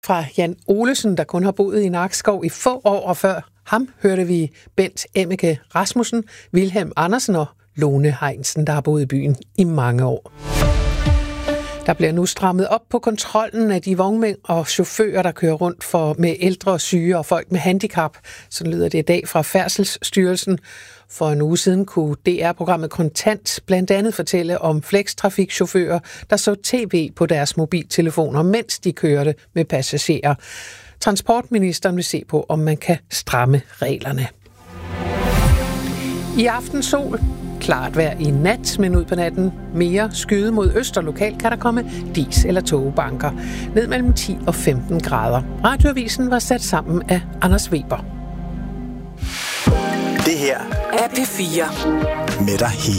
Fra Jan Olesen, der kun har boet i Nakskov i få år, og før ham hørte vi Bent Emmeke Rasmussen, Wilhelm Andersen og Lone Heinsen, der har boet i byen i mange år. Der bliver nu strammet op på kontrollen af de vognmænd og chauffører, der kører rundt med ældre, syge og folk med handicap. Sådan lyder det i dag fra Færdselsstyrelsen. For en uge siden kunne DR-programmet Kontant blandt andet fortælle om flextrafikchauffører, der så tv på deres mobiltelefoner, mens de kørte med passagerer. Transportministeren vil se på, om man kan stramme reglerne. I aften sol. Klart vejr i nat, men ud på natten mere skyde mod øst, og lokalt kan der komme dis- eller tågebanker. Ned mellem 10 og 15 grader. Radioavisen var sat sammen af Anders Weber. Det her er P4. Med dig hele